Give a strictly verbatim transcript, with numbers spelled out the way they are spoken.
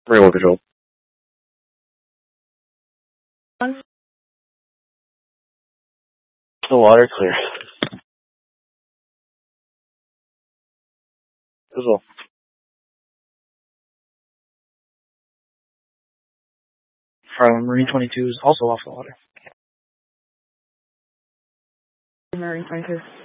Railway Patrol. The water clear. As well. From Marine twenty-two is also off the water. Marine twenty-two.